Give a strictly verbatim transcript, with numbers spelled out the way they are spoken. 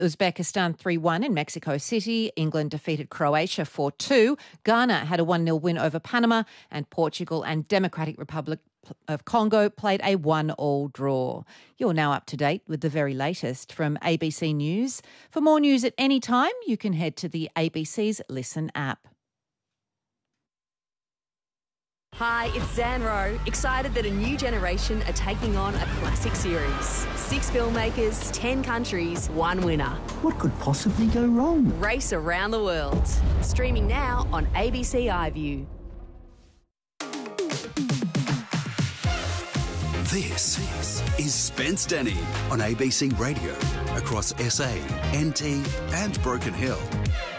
Uzbekistan three one in Mexico City. England defeated Croatia four two. Ghana had a one nil win over Panama, and Portugal and Democratic Republic of Congo played a one all draw. You're now up to date with the very latest from A B C News. For more news at any time, you can head to the A B C's Listen app. Hi, it's Zan Rowe, excited that a new generation are taking on a classic series. Six filmmakers, ten countries, one winner. What could possibly go wrong? Race around the world. Streaming now on A B C iView. This is Spence Denny on A B C Radio across S A, N T and Broken Hill.